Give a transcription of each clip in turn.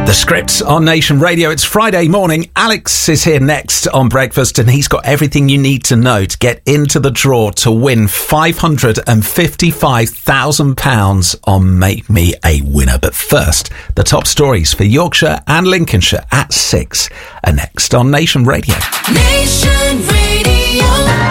The Scripts on Nation Radio. It's Friday morning. Alex is here next on breakfast, and he's got everything you need to know to get into the draw to win £555,000 on Make Me a Winner. But first, the top stories for Yorkshire and Lincolnshire at 6 are next on Nation Radio. Nation Radio.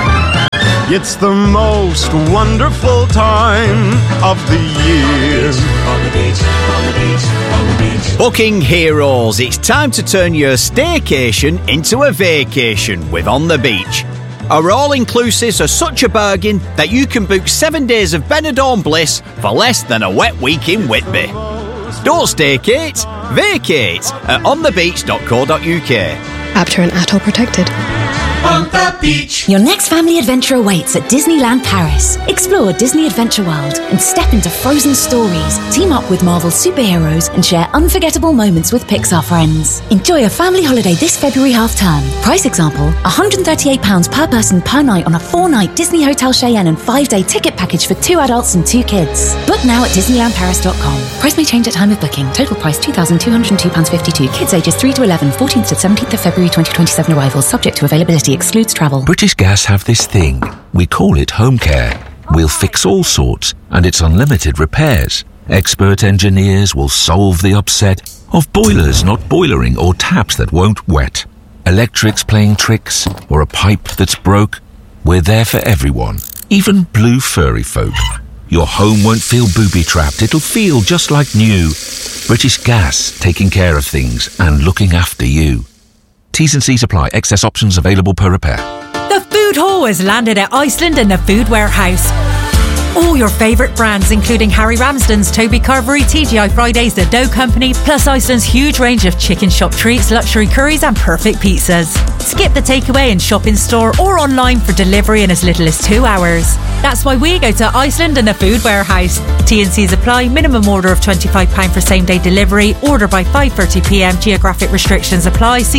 It's the most wonderful time of the year. On the beach, on the beach, on the beach. Booking heroes, it's time to turn your staycation into a vacation with On the Beach. Our all-inclusives are such a bargain that you can book 7 days of Benidorm bliss for less than a wet week in Whitby. Don't staycate, vacate at onthebeach.co.uk. Apter and ATOL protected. On the beach. Your next family adventure awaits at Disneyland Paris. Explore Disney Adventure World and step into frozen stories. Team up with Marvel superheroes and share unforgettable moments with Pixar friends. Enjoy a family holiday this February half-term. Price example, £138 per person per night on a 4-night Disney Hotel Cheyenne and 5-day ticket package for 2 adults and 2 kids. Book now at disneylandparis.com. Price may change at time of booking. Total price £2,202.52. Kids ages 3 to 11, 14th to 17th of February 2027 arrivals. Subject to availability. Excludes travel. British Gas have this thing. We call it home care. We'll fix all sorts, and it's unlimited repairs. Expert engineers will solve the upset of boilers not boilering or taps that won't wet. Electrics playing tricks, or a pipe that's broke. We're there for everyone, even blue furry folk. Your home won't feel booby-trapped. It'll feel just like new. British Gas, taking care of things and looking after you. T's and C's apply. Excess options available per repair. The Food Hall has landed at Iceland in the Food Warehouse. All your favourite brands, including Harry Ramsden's, Toby Carvery, TGI Fridays, The Dough Company, plus Iceland's huge range of chicken shop treats, luxury curries and perfect pizzas. Skip the takeaway and shop in store or online for delivery in as little as 2 hours. That's why we go to Iceland and the Food Warehouse. T&Cs apply. Minimum order of £25 for same-day delivery. Order by 5:30pm. Geographic restrictions apply. See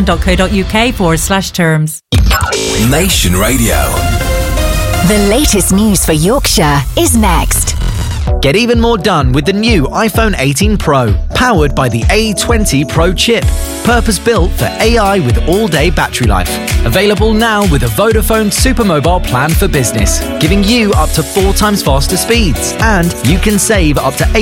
iceland.co.uk/terms. Nation Radio. The latest news for Yorkshire is next. Get even more done with the new iPhone 18 Pro, powered by the A20 Pro chip, purpose-built for AI with all-day battery life. Available now with a Vodafone Supermobile plan for business, giving you up to 4 times faster speeds. And you can save up to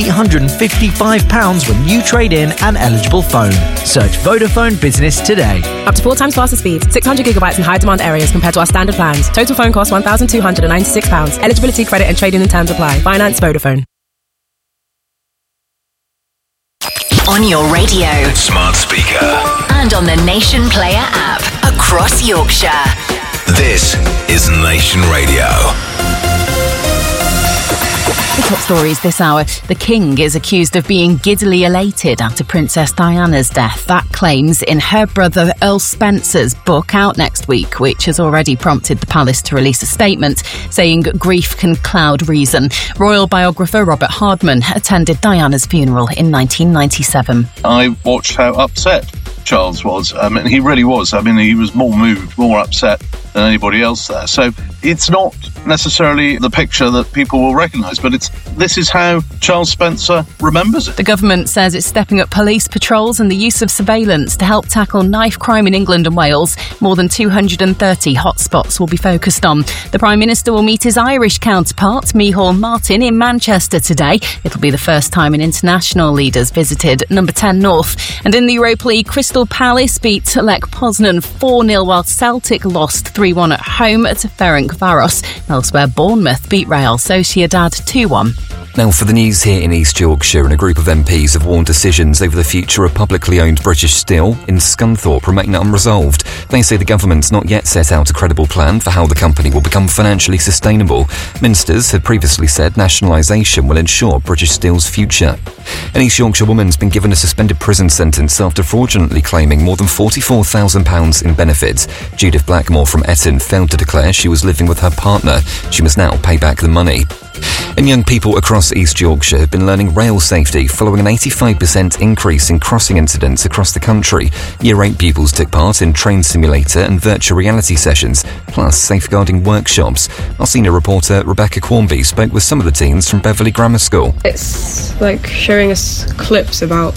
£855 when you trade in an eligible phone. Search Vodafone Business today. Up to 4 times faster speeds, 600 gigabytes in high-demand areas compared to our standard plans. Total phone cost £1,296. Eligibility, credit and trading and terms apply. Finance Vodafone. On your radio, Smart speaker. and on the Nation Player app across Yorkshire. This is Nation Radio. The top stories this hour. The King is accused of being giddily elated after Princess Diana's death. That claims in her brother Earl Spencer's book out next week, which has already prompted the palace to release a statement saying grief can cloud reason. Royal biographer Robert Hardman attended Diana's funeral in 1997. I watched how upset Charles was. He really was. He was more moved, more upset than anybody else there. So it's not necessarily the picture that people will recognise, but this is how Charles Spencer remembers it. The government says it's stepping up police patrols and the use of surveillance to help tackle knife crime in England and Wales. More than 230 hotspots will be focused on. The Prime Minister will meet his Irish counterpart, Micheál Martin, in Manchester today. It'll be the first time an international leader's visited number 10 North. And in the Europa League, Crystal Palace beat Lech Poznan 4-0 while Celtic lost 3-1 at home to Ferencváros. Elsewhere, Bournemouth beat Real Sociedad 2-1. Now for the news here in East Yorkshire, and a group of MPs have warned decisions over the future of publicly owned British Steel in Scunthorpe remain unresolved. They say the government's not yet set out a credible plan for how the company will become financially sustainable. Ministers had previously said nationalisation will ensure British Steel's future. An East Yorkshire woman's been given a suspended prison sentence after fraudulently claiming more than £44,000 in benefits. Judith Blackmore from Eton failed to declare she was living with her partner. She must now pay back the money. And young people across East Yorkshire have been learning rail safety following an 85% increase in crossing incidents across the country. Year 8 pupils took part in train simulator and virtual reality sessions, plus safeguarding workshops. Our senior reporter Rebecca Quarmby spoke with some of the teens from Beverley Grammar School. It's like showing us clips about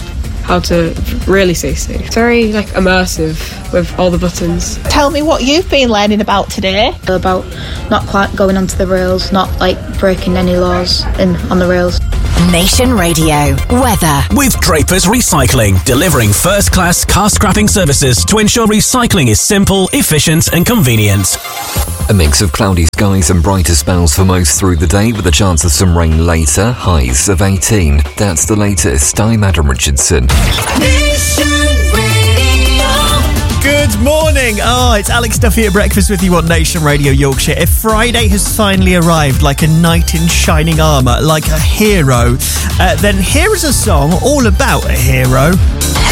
how to really say so. It's very immersive with all the buttons. Tell me what you've been learning about today. About not quite going onto the rails, not breaking any laws on the rails. Nation Radio weather with Drapers Recycling, delivering first-class car scrapping services to ensure recycling is simple, efficient and convenient. A mix of cloudy skies and brighter spells for most through the day, with a chance of some rain later. Highs of 18. That's the latest. I'm Adam Richardson. Nation Radio. Good morning. It's Alex Duffy at breakfast with you on Nation Radio Yorkshire. If Friday has finally arrived like a knight in shining armour, like a hero, then here is a song all about a hero.